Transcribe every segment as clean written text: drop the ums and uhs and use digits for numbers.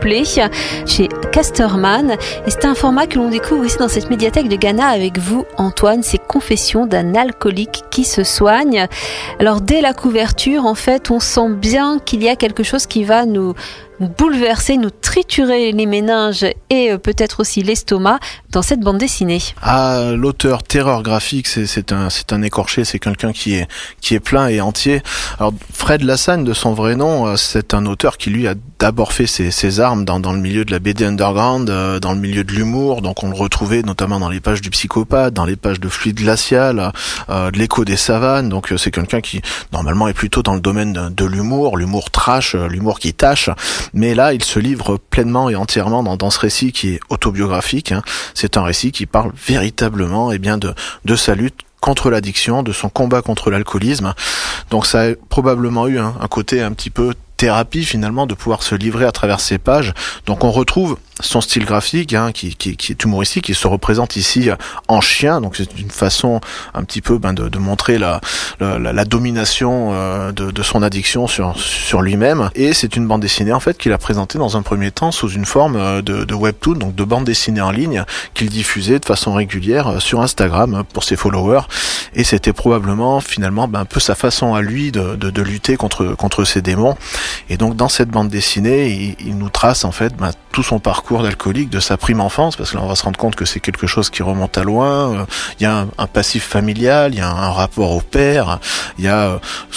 plaît chez Casterman. Et c'est un format que l'on découvre ici dans cette médiathèque de Ghana avec vous, Antoine. C'est Confessions d'un alcoolique qui se soigne. Alors dès la couverture, en fait, on sent bien qu'il y a quelque chose qui va nous bouleverser, nous triturer les méninges et peut-être aussi l'estomac dans cette bande dessinée. Ah, l'auteur Terreur graphique, c'est un écorché, c'est quelqu'un qui est plein et entier. Alors Fred Lassagne, de son vrai nom, c'est un auteur qui lui a d'abord fait ses armes dans le milieu de la BD underground, dans le milieu de l'humour. Donc on le retrouvait notamment dans les pages du Psychopathe, dans les pages de Fluide Glacial, de l'Écho des Savanes. Donc c'est quelqu'un qui normalement est plutôt dans le domaine de l'humour trash, l'humour qui tâche. Mais là, il se livre pleinement et entièrement dans ce récit qui est autobiographique. C'est un récit qui parle véritablement de sa lutte contre l'addiction, de son combat contre l'alcoolisme. Donc ça a probablement eu un côté un petit peu thérapie finalement de pouvoir se livrer à travers ces pages. Donc on retrouve son style graphique qui est humoristique, qui se représente ici en chien. Donc c'est une façon un petit peu de montrer la domination de son addiction sur lui-même. Et c'est une bande dessinée en fait qu'il a présentée dans un premier temps sous une forme de webtoon, donc de bande dessinée en ligne qu'il diffusait de façon régulière sur Instagram pour ses followers. Et c'était probablement finalement un peu sa façon à lui de lutter contre ses démons. Et donc dans cette bande dessinée, il nous trace en fait tout son parcours d'alcoolique de sa prime enfance, parce que là on va se rendre compte que c'est quelque chose qui remonte à loin. Il y a un passif familial, il y a un rapport au père, il y a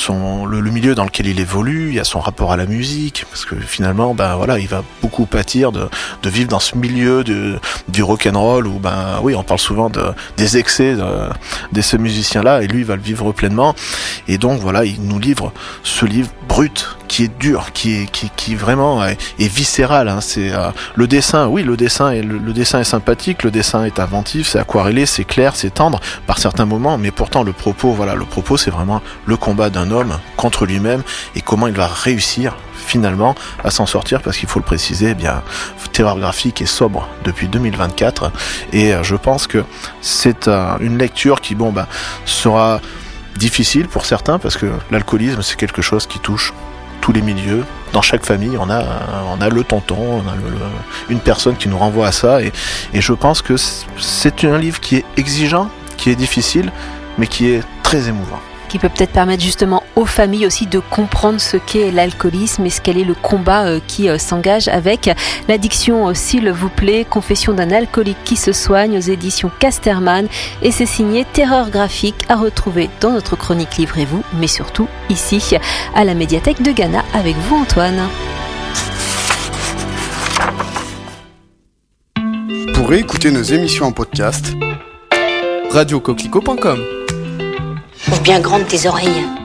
le milieu dans lequel il évolue, il y a son rapport à la musique, parce que finalement il va beaucoup pâtir de vivre dans ce milieu du rock'n'roll où on parle souvent des excès de ce musicien-là, et lui il va le vivre pleinement. Et donc il nous livre ce livre brut qui est dur, qui vraiment est viscéral. C'est le dessin. Oui, le dessin est sympathique, le dessin est inventif, c'est aquarellé, c'est clair, c'est tendre par certains moments, mais pourtant le propos c'est vraiment le combat d'un homme contre lui-même et comment il va réussir finalement à s'en sortir, parce qu'il faut le préciser, Terreur graphique est sobre depuis 2024 et je pense que c'est une lecture qui sera difficile pour certains, parce que l'alcoolisme c'est quelque chose qui touche tous les milieux. Dans chaque famille, on a le tonton, on a une personne qui nous renvoie à ça, et je pense que c'est un livre qui est exigeant, qui est difficile, mais qui est très émouvant. Qui peut peut-être permettre justement aux familles aussi de comprendre ce qu'est l'alcoolisme et quel est le combat qui s'engage avec l'addiction, s'il vous plaît. Confessions d'un alcoolique qui se soigne aux éditions Casterman, et c'est signé Terreur graphique, à retrouver dans notre chronique Livrez-vous, mais surtout ici à la médiathèque de Ghana avec vous, Antoine. Pour écouter nos émissions en podcast, radiocoquelicot.com. Ouvre bien grande tes oreilles.